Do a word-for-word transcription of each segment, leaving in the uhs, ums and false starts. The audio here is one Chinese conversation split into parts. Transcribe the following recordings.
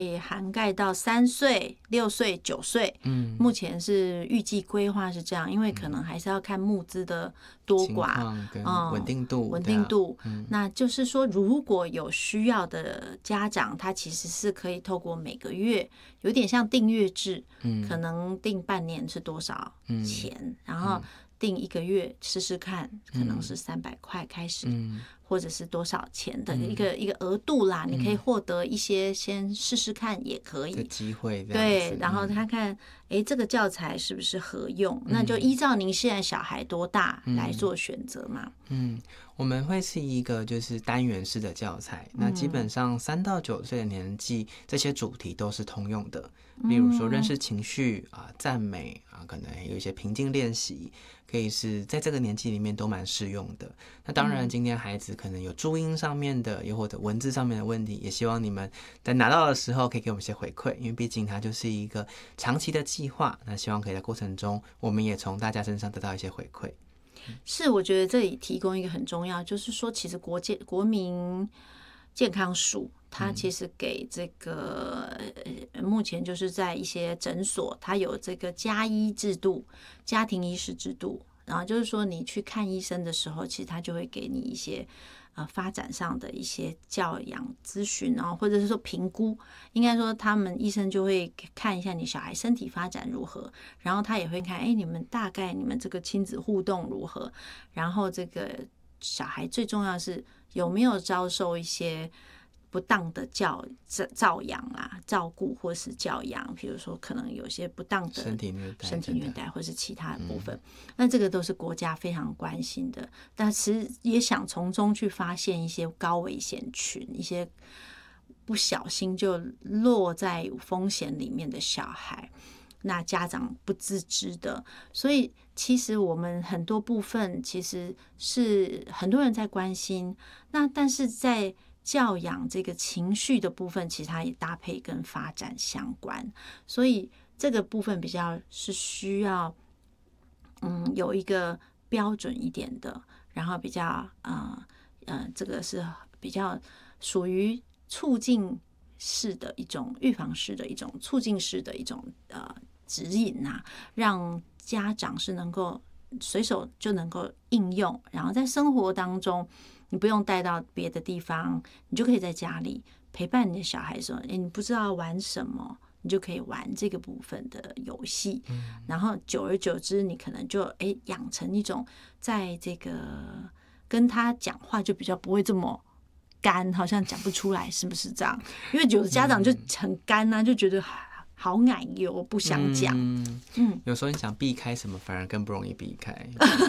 也涵盖到三岁、六岁、九岁。嗯，目前是预计规划是这样，因为可能还是要看募资的多寡跟稳定度， 稳定度。嗯，那就是说，如果有需要的家长，他其实是可以透过每个月，有点像订阅制，嗯，可能订半年是多少钱，嗯，然后订一个月试试看，可能是三百块开始。嗯，或者是多少钱的一个、嗯、一个额度啦，你可以获得一些先试试看也可以的机会， 对，然后看看哎、嗯、这个教材是不是合用，嗯，那就依照您现在小孩多大来做选择嘛。 嗯，我们会是一个就是单元式的教材，嗯，那基本上三到九岁的年纪，这些主题都是通用的。例如说认识情绪啊、赞美啊，可能有一些平静练习，可以是在这个年纪里面都蛮适用的。那当然，今天孩子可能有注音上面的，又或者文字上面的问题，也希望你们在拿到的时候可以给我们一些回馈，因为毕竟它就是一个长期的计划。那希望可以在过程中，我们也从大家身上得到一些回馈。 是，我觉得这里提供一个很重要，就是说，其实国健国民健康署。它其实给这个、呃、目前就是在一些诊所，它有这个家医制度、家庭医师制度，然后就是说你去看医生的时候，其实他就会给你一些呃发展上的一些教养咨询，然后或者是说评估，应该说他们医生就会看一下你小孩身体发展如何，然后他也会看，哎，你们大概你们这个亲子互动如何，然后这个小孩最重要是有没有遭受一些不当的教照养啊、照顾或是教养，比如说可能有些不当的身体虐待、 身体虐待或是其他的部分，嗯，那这个都是国家非常关心的。但其实也想从中去发现一些高危险群，一些不小心就落在风险里面的小孩，那家长不自知的，所以其实我们很多部分其实是很多人在关心，那但是在教养这个情绪的部分，其实它也搭配跟发展相关，所以这个部分比较是需要，嗯，有一个标准一点的，然后比较呃呃，这个是比较属于促进式的一种预防式的一种促进式的一种呃指引啊，让家长是能够随手就能够应用，然后在生活当中。你不用带到别的地方，你就可以在家里陪伴你的小孩说，诶，你不知道玩什么，你就可以玩这个部分的游戏，嗯，然后久而久之，你可能就诶养成一种在这个跟他讲话就比较不会这么干，好像讲不出来，是不是这样？因为有的家长就很干啊，就觉得好奶油，不想讲。嗯, 嗯，有时候你想避开什么，反而更不容易避开。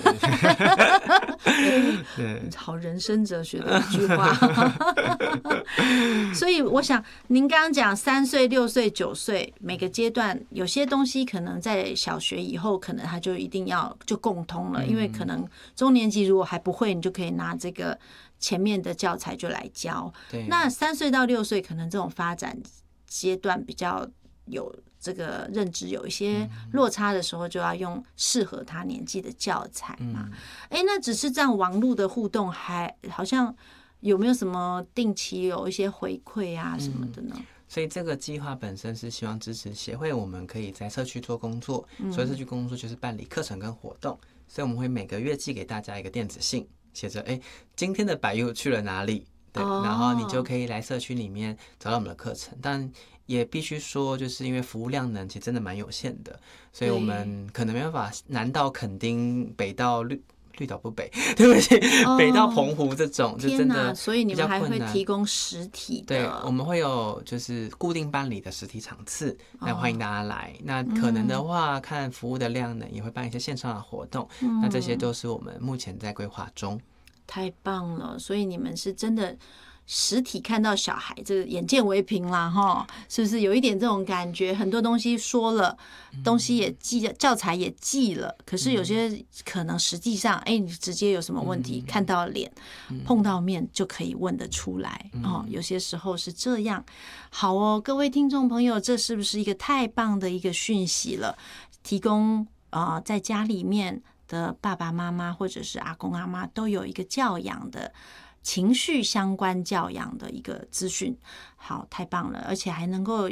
对，好人生哲学的一句话。所以我想，您刚刚讲三岁、六岁、九岁每个阶段，有些东西可能在小学以后，可能他就一定要就共通了，因为可能中年级如果还不会，你就可以拿这个前面的教材就来教。那三岁到六岁，可能这种发展阶段比较。有这个认知有一些落差的时候，就要用适合他年纪的教材嘛。哎、嗯，那只是这样网络的互动，还好像有没有什么定期有一些回馈啊什么的呢？嗯， 所以这个计划本身是希望支持协会，我们可以在社区做工作。所以社区工作就是办理课程跟活动，所以我们会每个月寄给大家一个电子信，写着哎，今天的百佑去了哪里？对，哦，然后你就可以来社区里面找到我们的课程，但也必须说，就是因为服务量能其实真的蛮有限的，所以我们可能没办法南到垦丁，北到绿绿岛不北，对不起，哦，北到澎湖这种就真的， 所以你们还会提供实体的， 对，我们会有就是固定办理的实体场次来欢迎大家来。哦，那可能的话，嗯，看服务的量能，也会办一些线上的活动，嗯，那这些都是我们目前在规划中。 太棒了，所以你们是真的实体看到小孩，这个眼见为凭啦，哈，是不是有一点这种感觉？很多东西说了，东西也记，教材也记了，可是有些可能实际上，哎，你直接有什么问题，看到脸，碰到面就可以问得出来哦。有些时候是这样。好哦，各位听众朋友，这是不是一个太棒的一个讯息了？提供啊，呃，在家里面的爸爸妈妈或者是阿公阿妈都有一个教养的情绪相关教养的一个资讯。好，太棒了，而且还能够